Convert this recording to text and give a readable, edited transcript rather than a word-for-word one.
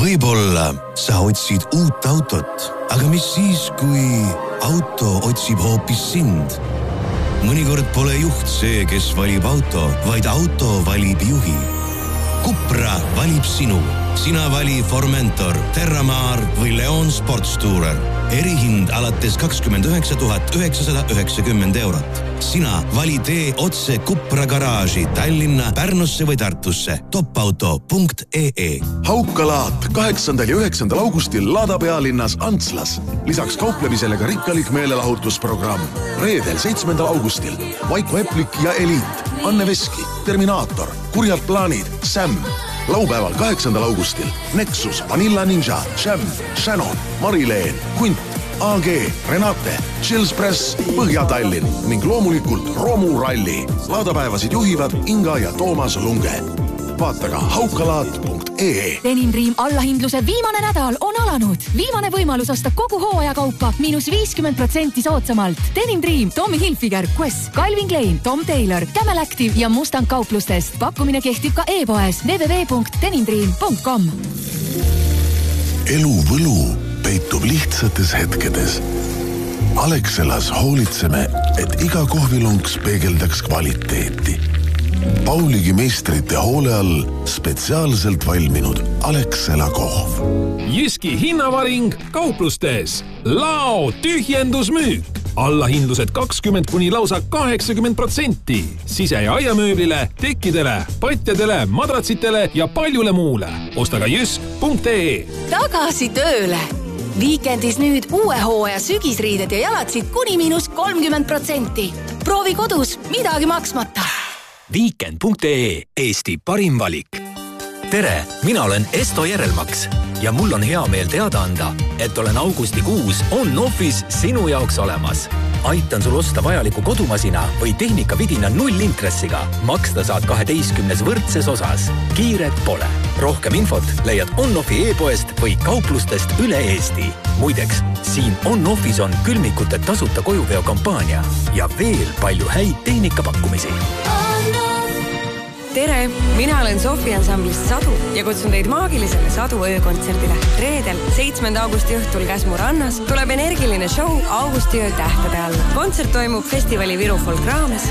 Võib-olla sa otsid uut autot, aga mis siis, kui auto otsib hoopis sind? Mõnikord pole juht see, kes valib auto, vaid auto valib juhi. Cupra valib sinu. Sina vali Formentor, Terramar või Leon Sportstourer. Erihind alates 29 990 eurot. Sina vali tee otse Cupra garaaži Tallinna, Pärnusse või Tartusse. Topauto.ee. Haukalaat 8. ja 9. augustil Lada pealinnas Antslas. Lisaks kauplemisele ka rikkalik meelelahutusprogramm. Reedel 7. augustil Vaiko Eplik ja Eliit, Anne Veski, Terminaator, Kurjad plaanid, Sam. Laupäeval 8. augustil Nexus, Vanilla Ninja, Sham, Shannon, Marileen, Kunt, AG, Renate, Chills Press, Põhja-Tallinn ning loomulikult Romu Ralli. Laadapäevasid juhivad Inga ja Toomas Lunge. Vaata ka haukalaat.ee. Denim Dream allahindluse viimane nädal on alanud. Viimane võimalus osta kogu hooajakaupa -50% soodsamalt. Denim Dream, Tommy Hilfiger, Quest, Calvin Klein, Tom Taylor, Camel Active ja Mustang kauplustest. Pakkumine kehtib ka e-poes www.denimdream.com. Elu võlu peitub lihtsates hetkedes. Alexelas hoolitseme, et iga kohvilunks peegeldaks kvaliteeti. Pauligi meistrite hoole all spetsiaalselt valminud Alexela kohv. Jyski hinnavaring kauplustes. Lao tühjendusmüük. Allahindlused 20 kuni lausa 80%. Sise- ja aiamööblile, tekkidele, patjadele, madratsitele ja paljule muule. Osta ka jysk.ee. Tagasi tööle. Viikendis nüüd uue hooaja sügisriided ja jalatsid kuni -30%. Proovi kodus, midagi maksmata. Weekend.ee, Eesti parim valik. Tere, mina olen Esto Järelmaks ja mul on hea meel teada anda, et olen augustikuus on-office sinu jaoks olemas. Aitan sul osta vajaliku kodumasina või tehnikavidina 0 intressiga. Maksta saad 12 võrdses osas. Kiiret pole. Rohkem infot leiad on-offi e-poest või kauplustest üle Eesti. Muideks, siin on-office on külmikute tasuta kojuveo kampaania ja veel palju häid tehnikapakkumisi. Tere, mina olen Sofia ansamblist Sadu ja kutsun teid maagilisele Sadu öökontserdile. Reedel 7. augusti õhtul Käsmu rannas tuleb energiline show Augustiöö tähtede all. Kontsert toimub festivali Viru Folk raames